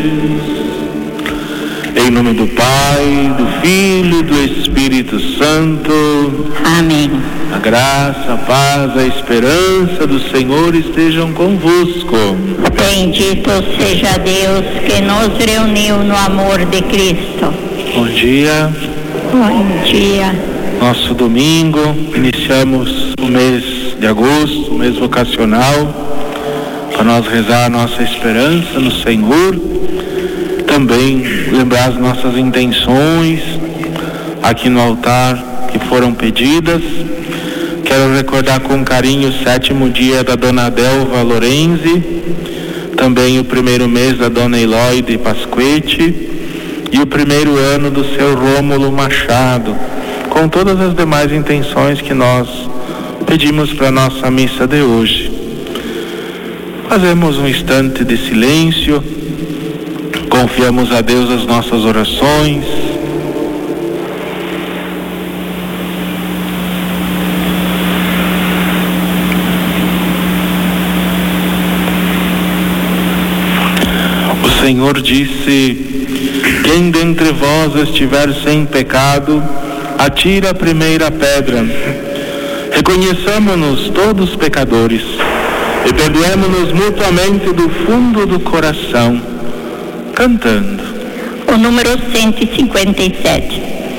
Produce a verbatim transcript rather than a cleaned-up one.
Em nome do Pai, do Filho e do Espírito Santo. Amém. A graça, a paz, a esperança do Senhor estejam convosco. Bendito seja Deus que nos reuniu no amor de Cristo. Bom dia. Bom dia. Nosso domingo, iniciamos o mês de agosto, o mês vocacional, para nós rezar a nossa esperança no Senhor. Também lembrar as nossas intenções aqui no altar que foram pedidas. Quero recordar com carinho o sétimo dia da Dona Delva Lorenzi, também o primeiro mês da Dona Eloide Pasquete e o primeiro ano do seu Rômulo Machado, com todas as demais intenções que nós pedimos para a nossa missa de hoje. Fazemos um instante de silêncio. Confiamos a Deus as nossas orações. O Senhor disse: quem dentre vós estiver sem pecado, atire a primeira pedra. Reconheçamo-nos todos pecadores e perdoemo-nos mutuamente do fundo do coração, cantando o número cento e cinquenta e sete.